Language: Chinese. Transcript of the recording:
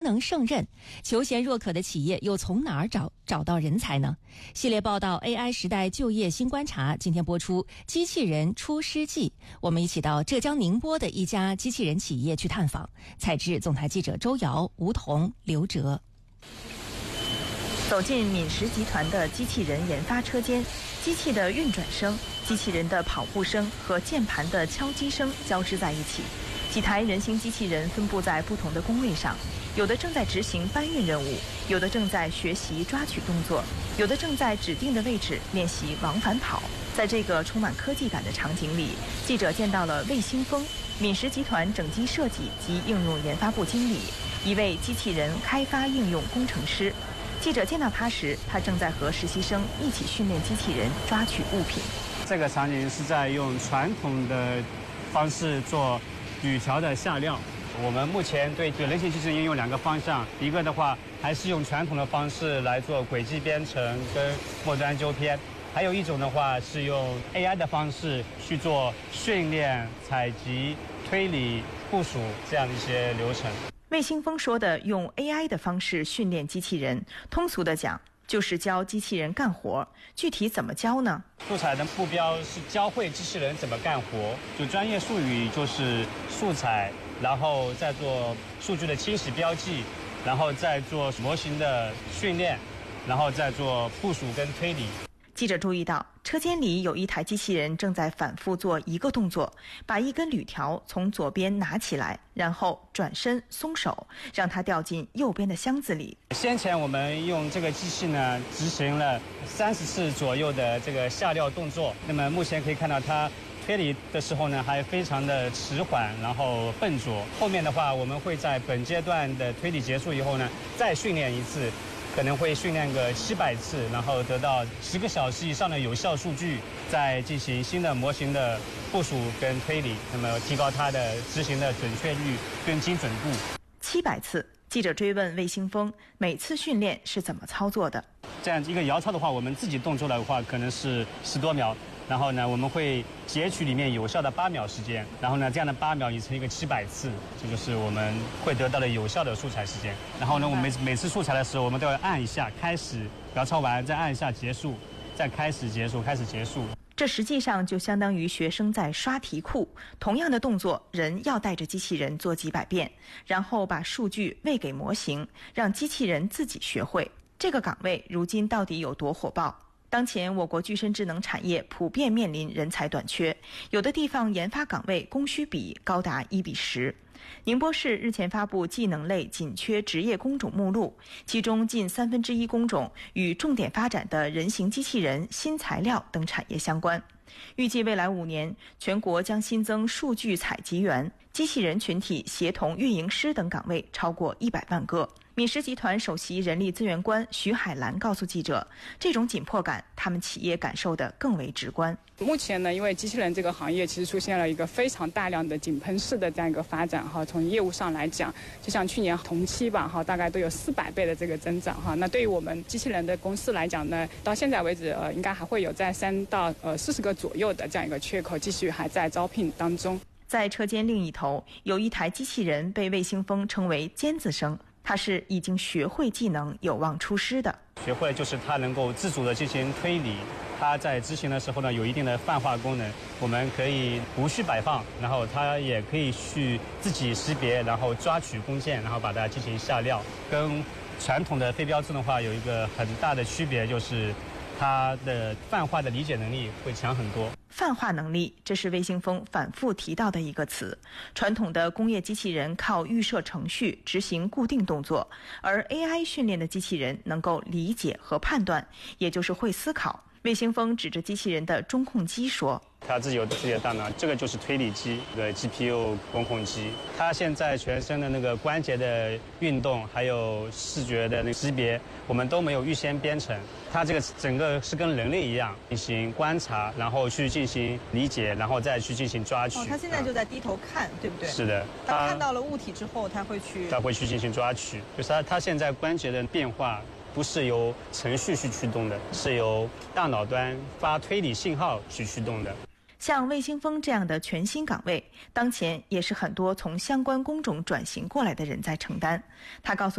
能胜任？求贤若渴的企业又从哪儿找到人才呢？系列报道 AI 时代就业新观察，今天播出机器人出师记。我们一起到浙江宁波的一家机器人企业去探访，采制总台记者周瑶、吴彤、刘哲。 走进敏实集团的机器人研发车间，机器的运转声、机器人的跑步声和键盘的敲击声交织在一起。几台人形机器人分布在不同的工位上，有的正在执行搬运任务，有的正在学习抓取动作，有的正在指定的位置练习往返跑。在这个充满科技感的场景里，记者见到了魏兴峰，敏实集团整机设计及应用研发部经理，一位机器人开发应用工程师。记者见到他时，他正在和实习生一起训练机器人抓取物品。 这个场景是在用传统的方式做铝条的下料。我们目前对人形机器人应用两个方向，一个的话还是用传统的方式来做轨迹编程跟末端纠偏，还有一种的话是用 AI 的方式去做训练、采集、推理、部署这样的一些流程。 魏兴峰说的用 AI 的方式训练机器人，通俗的讲就是教机器人干活。具体怎么教呢？ 素材的目标是教会机器人怎么干活，就专业术语就是素材，然后再做数据的清洗标记，然后再做模型的训练，然后再做部署跟推理。 记者注意到，车间里有一台机器人正在反复做一个动作，把一根铝条从左边拿起来，然后转身松手，让它掉进右边的箱子里。 先前我们用这个机器呢，执行了30次左右的这个下料动作。那么目前可以看到它推理的时候呢，还非常的迟缓，然后笨拙。后面的话，我们会在本阶段的推理结束以后呢，再训练一次。可能会训练个700次，然后得到10个小时以上的有效数据，再进行新的模型的部署跟推理，那么提高它的执行的准确率跟精准度。 700次，记者追问魏兴峰，每次训练是怎么操作的？ 这样一个摇操的话，我们自己动出来的话，可能是10多秒。然后呢，我们会截取里面有效的8秒时间，然后呢，这样的8秒你乘一个700次，这就是我们会得到的有效的素材时间。然后呢，我们每次素材的时候，我们都要按一下开始，摇操完再按一下结束，再开始结束，开始结束。 这实际上就相当于学生在刷题库，同样的动作，人要带着机器人做几百遍，然后把数据喂给模型，让机器人自己学会。这个岗位如今到底有多火爆？当前我国具身智能产业普遍面临人才短缺，有的地方研发岗位供需比高达1:10。宁波市日前发布技能类紧缺职业工种目录，其中近1/3工种与重点发展的人形机器人、新材料等产业相关。预计未来5年，全国将新增数据采集员、机器人群体协同运营师等岗位超过100万个。敏实集团首席人力资源官徐海兰告诉记者，这种紧迫感，他们企业感受得更为直观。 目前呢，因为机器人这个行业其实出现了一个非常大量的井喷式的这样一个发展哈，从业务上来讲，就像去年同期吧哈，大概都有400倍的这个增长哈。那对于我们机器人的公司来讲呢，到现在为止应该还会有在3到40个左右的这样一个缺口，继续还在招聘当中。 在车间另一头，有一台机器人被魏兴峰称为尖子生。他是已经学会技能、有望出师的。 学会就是他能够自主的进行推理，他在执行的时候呢，有一定的泛化功能，我们可以无序摆放，然后他也可以去自己识别，然后抓取工件，然后把它进行下料。跟传统的飞镖自动化有一个很大的区别，就是它的泛化的理解能力会强很多。 泛化能力，这是魏兴峰反复提到的一个词。传统的工业机器人靠预设程序执行固定动作，而 AI 训练的机器人能够理解和判断，也就是会思考。魏兴峰指着机器人的中控机说， 它自己有自己的大脑，这个就是推理机的 GPU 中控机。它现在全身的那个关节的运动，还有视觉的那个识别，我们都没有预先编程。它这个整个是跟人类一样进行观察，然后去进行理解，然后再去进行抓取。 它现在就在低头看，对不对？ 是的。 当看到了物体之后，它会去进行抓取。就是它现在关节的变化不是由程序去驱动的，是由大脑端发推理信号去驱动的。 像魏兴峰这样的全新岗位，当前也是很多从相关工种转型过来的人在承担。他告诉